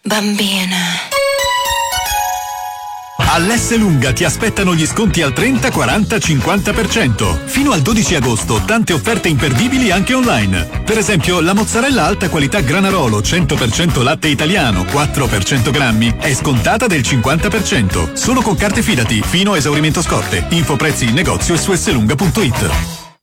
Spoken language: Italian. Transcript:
bambina. All'Esselunga ti aspettano gli sconti al 30, 40, 50%. Fino al 12 agosto tante offerte imperdibili anche online. Per esempio la mozzarella alta qualità Granarolo 100% latte italiano 4 per 100 grammi è scontata del 50%. Solo con carte Fidati fino a esaurimento scorte. Info prezzi in negozio e su esselunga.it.